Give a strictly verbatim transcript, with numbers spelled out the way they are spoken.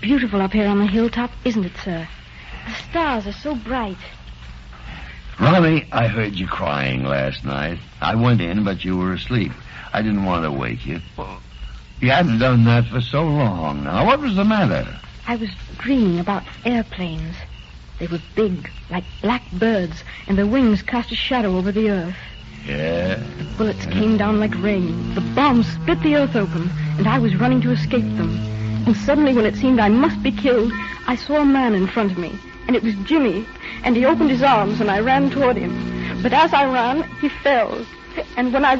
beautiful up here on the hilltop, isn't it, sir? The stars are so bright. Ronnie, I heard you crying last night. I went in, but you were asleep. I didn't want to wake you. Well, you hadn't done that for so long now. What was the matter? I was dreaming about airplanes. They were big, like black birds, and their wings cast a shadow over the earth. Yeah? The bullets came down like rain. The bombs split the earth open, and I was running to escape them. And suddenly, when it seemed I must be killed, I saw a man in front of me, and it was Jimmy, and he opened his arms, and I ran toward him. But as I ran, he fell, and when I